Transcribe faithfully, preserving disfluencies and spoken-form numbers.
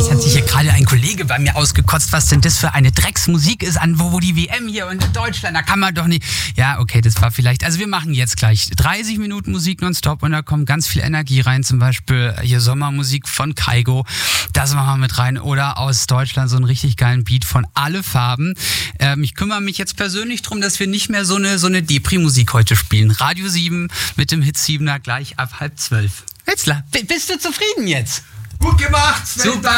Jetzt hat sich hier gerade ein Kollege bei mir ausgekotzt, was denn das für eine Drecksmusik ist, an wo, wo die W M hier und in Deutschland, da kann man doch nicht... Ja, okay, das war vielleicht... Also wir machen jetzt gleich dreißig Minuten Musik nonstop und da kommt ganz viel Energie rein, zum Beispiel hier Sommermusik von Kaigo, das machen wir mit rein, oder aus Deutschland so einen richtig geilen Beat von Alle Farben. Ähm, ich kümmere mich jetzt persönlich drum, dass wir nicht mehr so eine, so eine Depri-Musik heute spielen. Radio sieben mit dem Hit siebener gleich ab halb zwölf. Wetzlar, bist du zufrieden jetzt? Gut gemacht, Sven. Super.